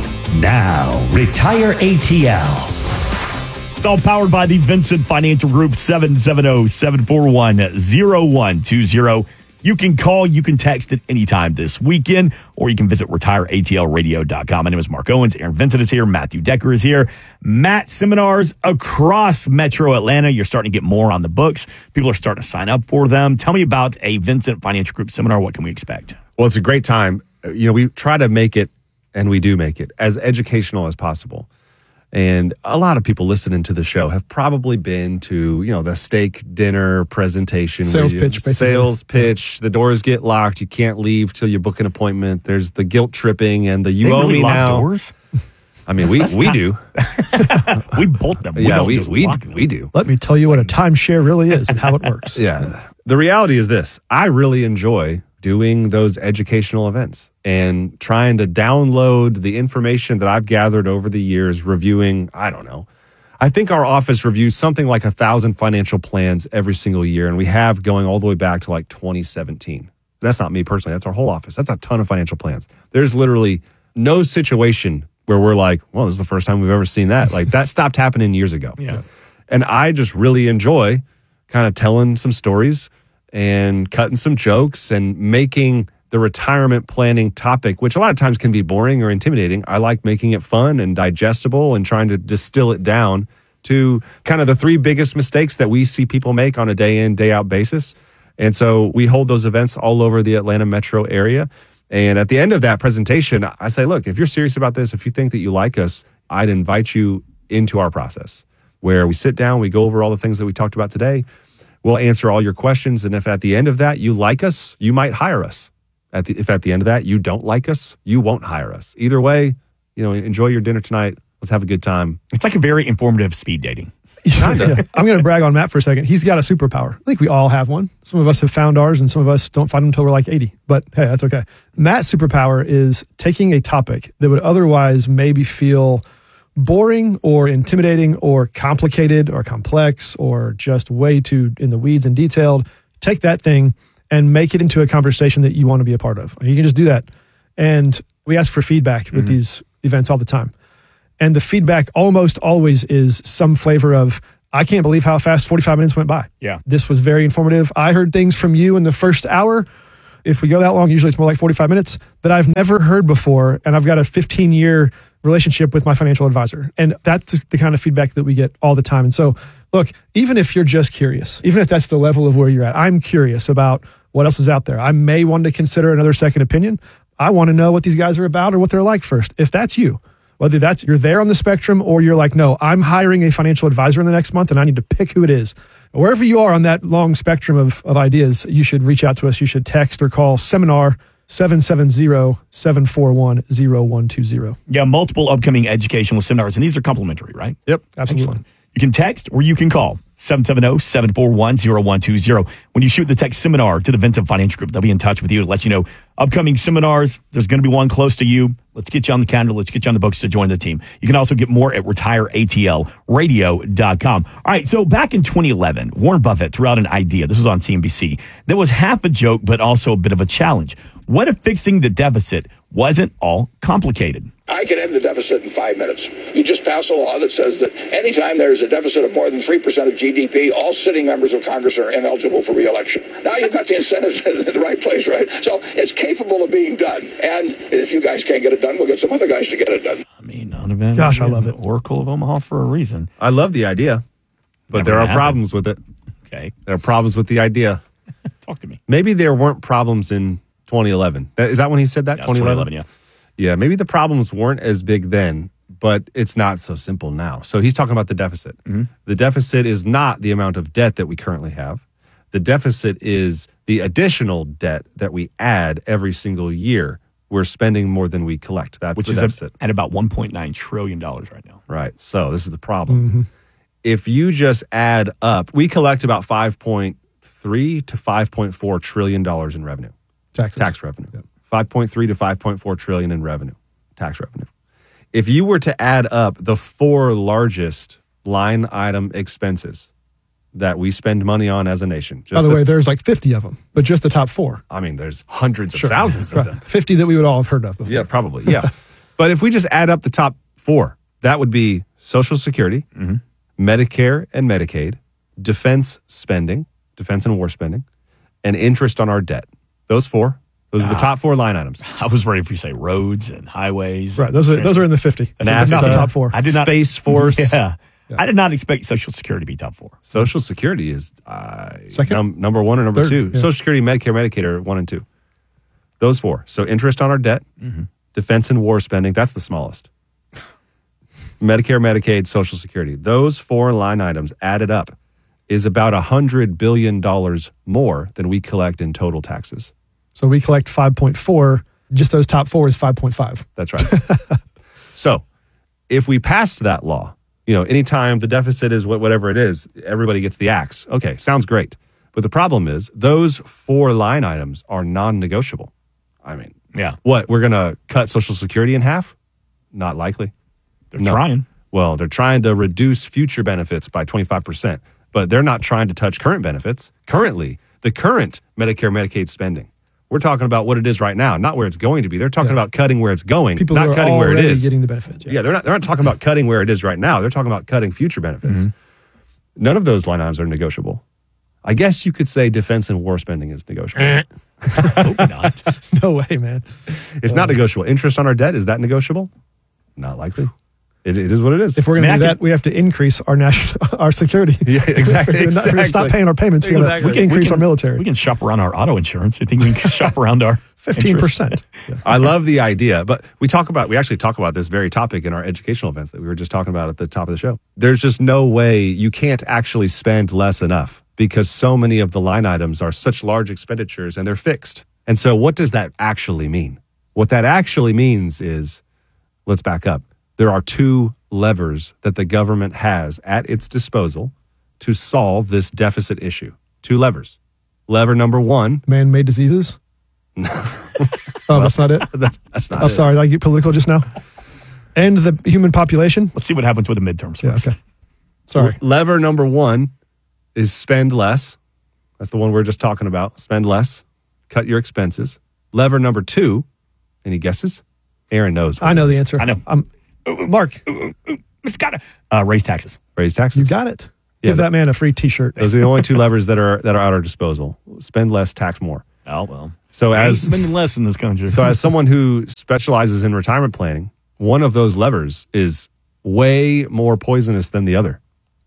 Now, Retire A T L. It's all powered by the Vincent Financial Group, seven seven zero, seven four one, zero one two zero. You can call, you can text at any time this weekend, or you can visit retire A T L radio dot com. My name is Mark Owens. Aaron Vincent is here. Matthew Decker is here. Matt, seminars across Metro Atlanta. You're starting to get more on the books. People are starting to sign up for them. Tell me about a Vincent Financial Group seminar. What can we expect? Well, it's a great time. You know, we try to make it, and we do make it, as educational as possible. And a lot of people listening to the show have probably been to, you know, the steak dinner presentation. Sales you, pitch, basically. Sales pitch. The doors get locked. You can't leave till you book an appointment. There's the guilt tripping and the you they owe really me lock now. Doors? I mean, we, we do. We bolt them. We yeah, don't we, just we, lock them. we do. Let me tell you what a timeshare really is and how it works. Yeah. The reality is this. I really enjoy doing those educational events and trying to download the information that I've gathered over the years, reviewing, I don't know. I think our office reviews something like a thousand financial plans every single year, and we have going all the way back to like twenty seventeen. That's not me personally. That's our whole office. That's a ton of financial plans. There's literally no situation where we're like, well, this is the first time we've ever seen that. Like that stopped happening years ago. Yeah. And I just really enjoy kind of telling some stories and cutting some jokes and making the retirement planning topic, which a lot of times can be boring or intimidating. I like making it fun and digestible and trying to distill it down to kind of the three biggest mistakes that we see people make on a day in, day out basis. And so we hold those events all over the Atlanta metro area. And at the end of that presentation, I say, look, if you're serious about this, if you think that you like us, I'd invite you into our process where we sit down, we go over all the things that we talked about today. We'll answer all your questions. And if at the end of that you like us, you might hire us. At the, if at the end of that you don't like us, you won't hire us. Either way, you know, enjoy your dinner tonight. Let's have a good time. It's like a very informative speed dating. Yeah. I'm going to brag on Matt for a second. He's got a superpower. I think we all have one. Some of us have found ours, and some of us don't find them until we're like eighty. But hey, that's okay. Matt's superpower is taking a topic that would otherwise maybe feel boring or intimidating or complicated or complex or just way too in the weeds and detailed. Take that thing and make it into a conversation that you want to be a part of. You can just do that. And we ask for feedback with mm-hmm. these events all the time. And the feedback almost always is some flavor of, I can't believe how fast forty-five minutes went by. Yeah. This was very informative. I heard things from you in the first hour. If we go that long, usually it's more like forty-five minutes that I've never heard before. And I've got a fifteen year relationship with my financial advisor. And that's the kind of feedback that we get all the time. And so, look, even if you're just curious, even if that's the level of where you're at, I'm curious about what else is out there. I may want to consider another second opinion. I want to know what these guys are about or what they're like first. If that's you, whether that's you're there on the spectrum or you're like, no, I'm hiring a financial advisor in the next month and I need to pick who it is. Wherever you are on that long spectrum of, of ideas, you should reach out to us. You should text or call seminar seven seven zero, seven four one, zero one two zero. Yeah, multiple upcoming educational seminars, and these are complimentary, right? Yep, absolutely. Excellent. You can text or you can call seven seven zero, seven four one, zero one two zero. When you shoot the text seminar to the Vincent Financial Group, they'll be in touch with you to let you know upcoming seminars. There's going to be one close to you. Let's get you on the calendar. Let's get you on the books to join the team. You can also get more at retire A T L radio dot com. All right, so back in twenty eleven, Warren Buffett threw out an idea. This was on C N B C. That was half a joke, but also a bit of a challenge. What if fixing the deficit wasn't all complicated? I can end the deficit in five minutes. You just pass a law that says that anytime there's a deficit of more than three percent of G D P, all sitting members of Congress are ineligible for re-election. Now you've got the incentives in the right place, right? So it's capable of being done. And if you guys can't get it done, we'll get some other guys to get it done. I mean, none of it. Gosh, I love it. Oracle of Omaha for a reason. I love the idea, but Never there are happened. problems with it. Okay. There are problems with the idea. Talk to me. Maybe there weren't problems in twenty eleven. Is that when he said that? Yeah, twenty eleven, yeah. Yeah, maybe the problems weren't as big then, but it's not so simple now. So he's talking about the deficit. Mm-hmm. The deficit is not the amount of debt that we currently have. The deficit is the additional debt that we add every single year. We're spending more than we collect. That's Which the is deficit. at about one point nine trillion dollars right now. Right. So this is the problem. Mm-hmm. If you just add up, we collect about five point three to five point four trillion dollars in revenue. Taxes. Tax revenue. Yep. five point three to five point four trillion in revenue, tax revenue. If you were to add up the four largest line item expenses that we spend money on as a nation. Just By the, the way, there's like fifty of them, but just the top four. I mean, there's hundreds of Sure. thousands of Right. them. fifty that we would all have heard of before. Yeah, probably. Yeah. But if we just add up the top four, that would be Social Security, mm-hmm. Medicare and Medicaid, defense spending, defense and war spending, and interest on our debt. Those four. Those are the top four line items. I was ready for you to say roads and highways. Right. Those are those are in the fifty. And not the top four. I did not, Space Force. Yeah. Yeah. I did not expect Social Security to be top four. Social Security is uh, Second? num- number one or number Third, two. yeah. Social Security, Medicare, Medicaid are one and two. Those four. So interest on our debt, mm-hmm. defense and war spending, that's the smallest. Medicare, Medicaid, Social Security. Those four line items added up is about one hundred billion dollars more than we collect in total taxes. So we collect five point four. Just those top four is five point five. That's right. So if we passed that law, you know, anytime the deficit is wh- whatever it is, everybody gets the axe. Okay, sounds great. But the problem is those four line items are non-negotiable. I mean, yeah. What, we're going to cut Social Security in half? Not likely. They're trying. Well, they're trying to reduce future benefits by twenty-five percent, but they're not trying to touch current benefits. Currently, the current Medicare, Medicaid spending, we're talking about what it is right now, not where it's going to be. They're talking Yeah. about cutting where it's going, People not who are cutting where it already is. getting the benefits. Yeah, they're not. They're not talking about cutting where it is right now. They're talking about cutting future benefits. Mm-hmm. None of those line items are negotiable. I guess you could say defense and war spending is negotiable. Hope not. No way, man. It's not negotiable. Interest on our debt, is that negotiable? Not likely. It, it is what it is. If we're going to I mean, do I that, we have to increase our national our security. Yeah, exactly. If we're not- if we're gonna stop exactly. paying our payments. We Exactly. got to increase our military. We can shop around our auto insurance. I think we can shop around our Fifteen percent. I love the idea, but we talk about, we actually talk about this very topic in our educational events that we were just talking about at the top of the show. There's just no way you can't actually spend less enough because so many of the line items are such large expenditures and they're fixed. And so what does that actually mean? What that actually means is, let's back up. there are two levers that the government has at its disposal to solve this deficit issue. Two levers. Lever number one. Man-made diseases? Oh, that's not it? That's, that's not oh, it. sorry. Did I get political just now? End the human population? Let's see what happens with the midterms first. Yeah, okay. Sorry. Lever number one is spend less. That's the one we we're just talking about. Spend less. Cut your expenses. Lever number two, any guesses? Aaron knows. I know the answer. I know. Um, Mark. It's got to uh, raise taxes. Raise taxes. You got it. Yeah, Give that man a free T-shirt. Those are the only two levers that are that are at our disposal. Spend less, tax more. Oh, well. So as spending less in this country. So as someone who specializes in retirement planning, one of those levers is way more poisonous than the other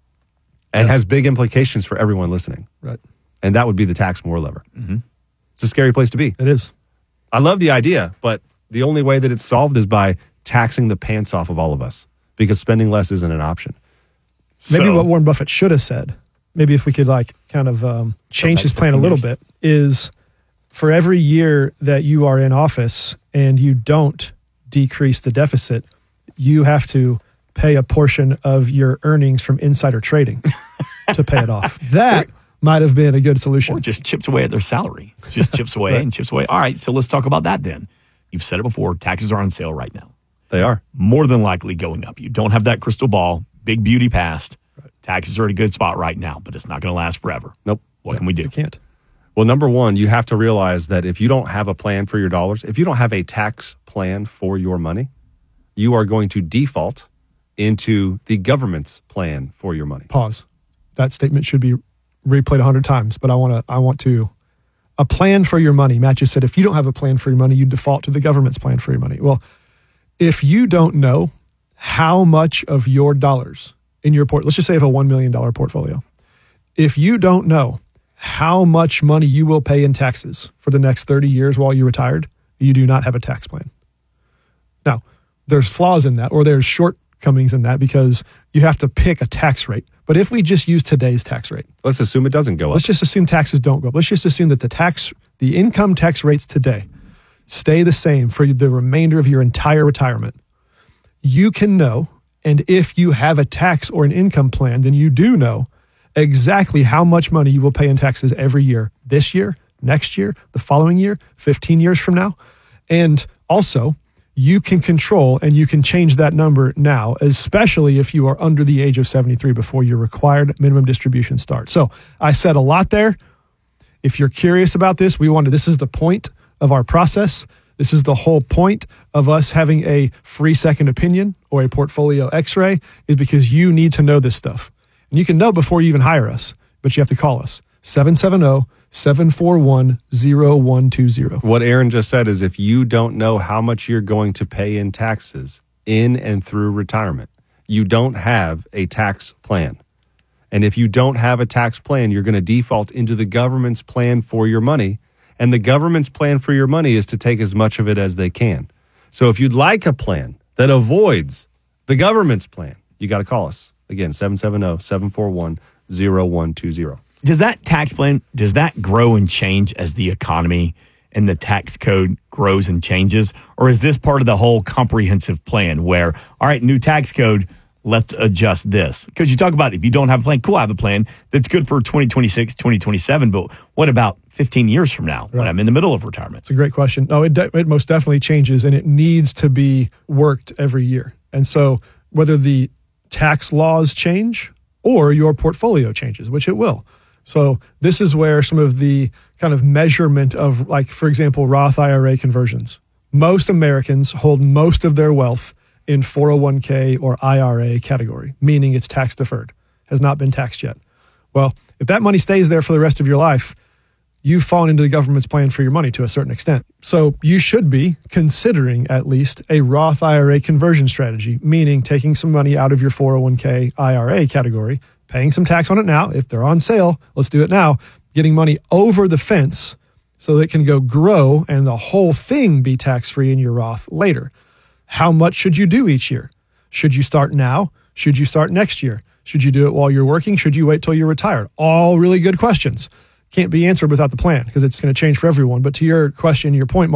and Yes. has big implications for everyone listening. Right. And that would be the tax more lever. Mm-hmm. It's a scary place to be. It is. I love the idea, but the only way that it's solved is by taxing the pants off of all of us because spending less isn't an option. Maybe So- what Warren Buffett should have said, maybe if we could like kind of um, change his plan a little bit, is for every year that you are in office and you don't decrease the deficit, you have to pay a portion of your earnings from insider trading to pay it off. That might have been a good solution. Or just chips away at their salary. Just chips away Right. and chips away. All right, so let's talk about that then. You've said it before, taxes are on sale right now. They are. More than likely going up. You don't have that crystal ball, big beauty past. Right. Taxes are at a good spot right now, but it's not going to last forever. Nope. What yeah, can we do? You can't. Well, number one, you have to realize that if you don't have a plan for your dollars, if you don't have a tax plan for your money, you are going to default into the government's plan for your money. Pause. That statement should be replayed a hundred times, but I want to, I want to, a plan for your money. Matt just said, if you don't have a plan for your money, you default to the government's plan for your money. Well, if you don't know how much of your dollars in your port, let's just say you have a one million dollars portfolio. If you don't know how much money you will pay in taxes for the next thirty years while you're retired, you do not have a tax plan. Now, there's flaws in that, or there's shortcomings in that because you have to pick a tax rate. But if we just use today's tax rate, let's assume it doesn't go up. Let's just assume taxes don't go up. Let's just assume that the tax, the income tax rates today stay the same for the remainder of your entire retirement. You can know, and if you have a tax or an income plan, then you do know exactly how much money you will pay in taxes every year, this year, next year, the following year, fifteen years from now. And also, you can control and you can change that number now, especially if you are under the age of seventy-three before your required minimum distribution starts. So I said a lot there. If you're curious about this, we wanted, this is the point of our process. This is the whole point of us having a free second opinion or a portfolio x-ray, is because you need to know this stuff. And you can know before you even hire us, but you have to call us. seven seven zero, seven four one, zero one two zero. What Aaron just said is if you don't know how much you're going to pay in taxes in and through retirement, you don't have a tax plan. And if you don't have a tax plan, you're going to default into the government's plan for your money. And the government's plan for your money is to take as much of it as they can. So if you'd like a plan that avoids the government's plan, you got to call us. Again, seven seven zero, seven four one, zero one two zero. Does that tax plan, does that grow and change as the economy and the tax code grows and changes? Or is this part of the whole comprehensive plan where, all right, new tax code, let's adjust this? Because you talk about if you don't have a plan, cool, I have a plan that's good for twenty twenty-six, twenty twenty-seven, but what about fifteen years from now when I'm in the middle of retirement? It's a great question. No, it, de- it most definitely changes, and it needs to be worked every year. And so whether the tax laws change or your portfolio changes, which it will. So this is where some of the kind of measurement of, like, for example, Roth I R A conversions. Most Americans hold most of their wealth in four oh one k or I R A category, meaning it's tax deferred, has not been taxed yet. Well, if that money stays there for the rest of your life, you've fallen into the government's plan for your money to a certain extent. So you should be considering at least a Roth I R A conversion strategy, meaning taking some money out of your four oh one k I R A category, paying some tax on it now. If they're on sale, let's do it now. Getting money over the fence so that it can go grow and the whole thing be tax-free in your Roth later. How much should you do each year? Should you start now? Should you start next year? Should you do it while you're working? Should you wait till you're retired? All really good questions. Can't be answered without the plan because it's going to change for everyone. But to your question, your point, Mark,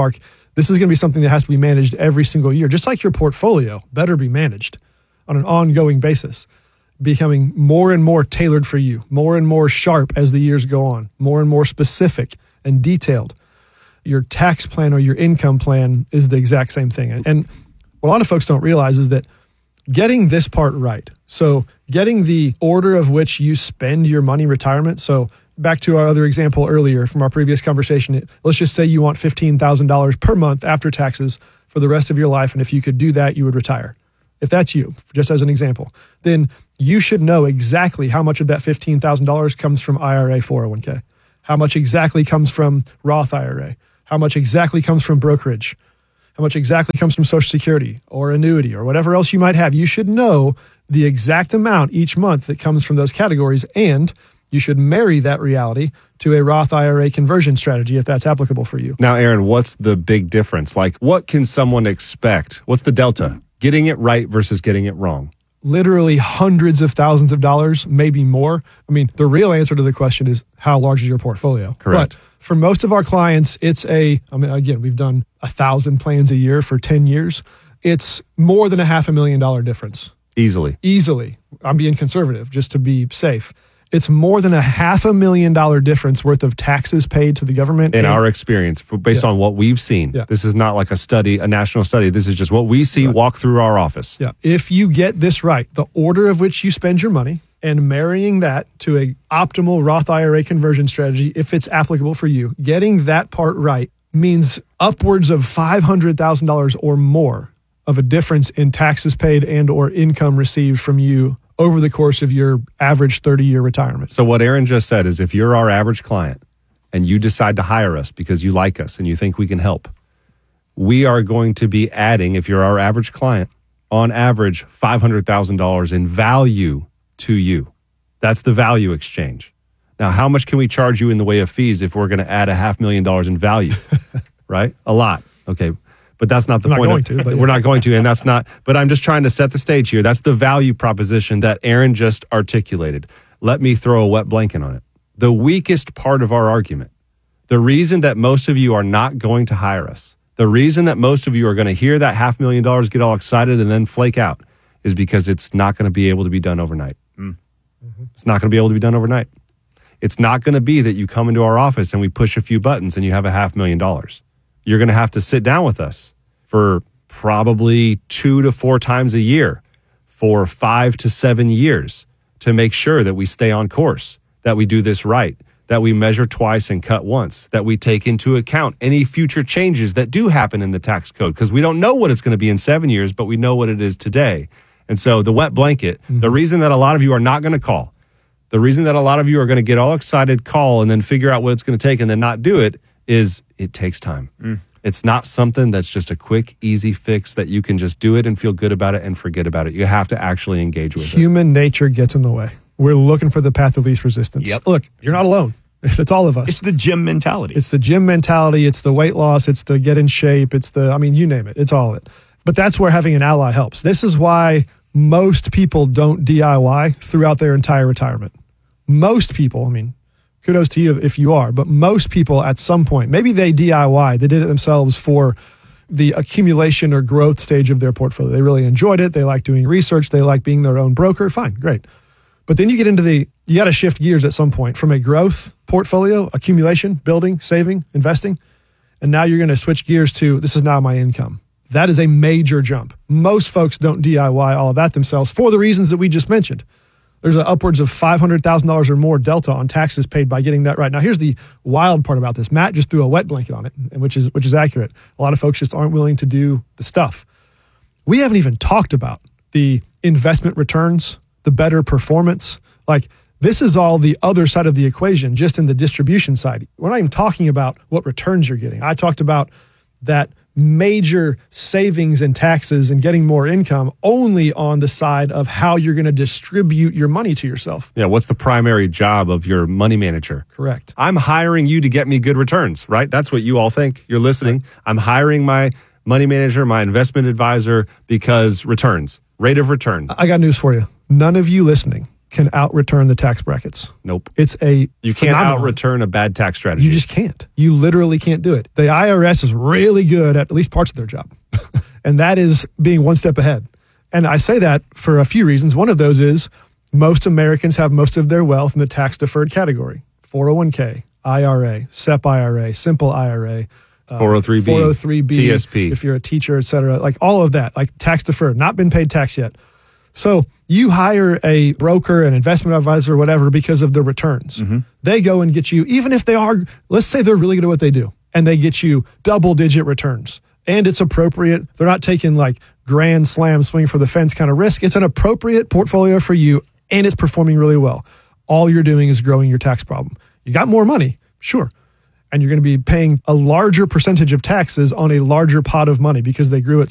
This is going to be something that has to be managed every single year, just like your portfolio better be managed on an ongoing basis, becoming more and more tailored for you, more and more sharp as the years go on, more and more specific and detailed. Your tax plan or your income plan is the exact same thing. And what a lot of folks don't realize is that getting this part right, so getting the order of which you spend your money retirement, so back to our other example earlier from our previous conversation, let's just say you want fifteen thousand dollars per month after taxes for the rest of your life, and if you could do that, you would retire. If that's you, just as an example, then you should know exactly how much of that fifteen thousand dollars comes from I R A four oh one k, how much exactly comes from Roth I R A, how much exactly comes from brokerage, how much exactly comes from Social Security or annuity or whatever else you might have. You should know the exact amount each month that comes from those categories, and you should marry that reality to a Roth I R A conversion strategy if that's applicable for you. Now, Aaron, what's the big difference? Like, what can someone expect? What's the delta? Getting it right versus getting it wrong? Literally hundreds of thousands of dollars, maybe more. I mean, the real answer to the question is, how large is your portfolio? Correct. But for most of our clients, it's a, I mean, again, we've done a thousand plans a year for ten years. It's more than a half a million dollar difference. Easily. Easily. I'm being conservative just to be safe. It's more than a half a million dollar difference worth of taxes paid to the government. In and, our experience, based yeah. on what we've seen. Yeah. This is not like a study, a national study. This is just what we see right. walk through our office. Yeah. If you get this right, the order of which you spend your money and marrying that to a optimal Roth I R A conversion strategy, if it's applicable for you, getting that part right means upwards of five hundred thousand dollars or more of a difference in taxes paid and or income received from you over the course of your average thirty-year retirement. So what Aaron just said is, if you're our average client and you decide to hire us because you like us and you think we can help, we are going to be adding, if you're our average client, on average five hundred thousand dollars in value to you. That's the value exchange. Now, how much can we charge you in the way of fees if we're going to add a half million dollars in value? Right? A lot. Okay. But that's not the I'm point. Not of, going to, but we're yeah. not going to, and that's not, but I'm just trying to set the stage here. That's the value proposition that Aaron just articulated. Let me throw a wet blanket on it. The weakest part of our argument, the reason that most of you are not going to hire us, the reason that most of you are going to hear that half million dollars, get all excited, and then flake out, is because it's not going to be able to be done overnight. Mm. Mm-hmm. It's not going to be able to be done overnight. It's not going to be that you come into our office and we push a few buttons and you have a half million dollars. You're going to have to sit down with us for probably two to four times a year for five to seven years to make sure that we stay on course, that we do this right, that we measure twice and cut once, that we take into account any future changes that do happen in the tax code, because we don't know what it's going to be in seven years, but we know what it is today. And so the wet blanket, mm-hmm. the reason that a lot of you are not going to call, the reason that a lot of you are going to get all excited, call, and then figure out what it's going to take and then not do it is it takes time. Mm. It's not something that's just a quick, easy fix that you can just do it and feel good about it and forget about it. You have to actually engage with it. Human nature gets in the way. We're looking for the path of least resistance. Yep. Look, you're not alone. It's all of us. It's the gym mentality. It's the gym mentality. It's the weight loss. It's the get in shape. It's the, I mean, you name it. It's all of it. But that's where having an ally helps. This is why most people don't D I Y throughout their entire retirement. Most people, I mean, kudos to you if you are, but most people at some point, maybe they D I Y, they did it themselves for the accumulation or growth stage of their portfolio. They really enjoyed it. They like doing research. They like being their own broker. Fine, great. But then you get into the, you got to shift gears at some point from a growth portfolio, accumulation, building, saving, investing. And now you're going to switch gears to, this is now my income. That is a major jump. Most folks don't D I Y all of that themselves for the reasons that we just mentioned. There's an upwards of five hundred thousand dollars or more delta on taxes paid by getting that right. Now, here's the wild part about this. Matt just threw a wet blanket on it, which is which is accurate. A lot of folks just aren't willing to do the stuff. We haven't even talked about the investment returns, the better performance. Like, this is all the other side of the equation, just in the distribution side. We're not even talking about what returns you're getting. I talked about that major savings in taxes and getting more income only on the side of how you're going to distribute your money to yourself. Yeah, what's the primary job of your money manager? Correct. I'm hiring you to get me good returns, right? That's what you all think. You're listening. Right. I'm hiring my money manager, my investment advisor, because returns, rate of return. I got news for you. None of you listening can out-return the tax brackets. Nope. It's a You can't phenomenon. out-return a bad tax strategy. You just can't. You literally can't do it. The I R S is really good at at least parts of their job. And that is being one step ahead. And I say that for a few reasons. One of those is most Americans have most of their wealth in the tax-deferred category. four oh one k, I R A, S E P I R A, simple I R A. Uh, four oh three B, four oh three B, T S P. If you're a teacher, et cetera. Like all of that, like tax-deferred, not been paid tax yet. So you hire a broker, an investment advisor, whatever, because of the returns. Mm-hmm. They go and get you, even if they are, let's say they're really good at what they do, and they get you double-digit returns. And it's appropriate. They're not taking like grand slam swing for the fence kind of risk. It's an appropriate portfolio for you, and it's performing really well. All you're doing is growing your tax problem. You got more money, sure. And you're going to be paying a larger percentage of taxes on a larger pot of money because they grew it